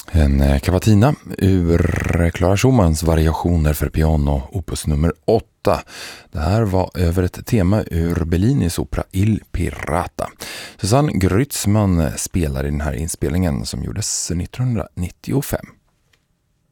En cavatina ur Clara Schumanns variationer för piano, opus nummer 8. Det här var över ett tema ur Bellinis opera Il Pirata. Susanne Grützman spelar i den här inspelningen som gjordes 1995.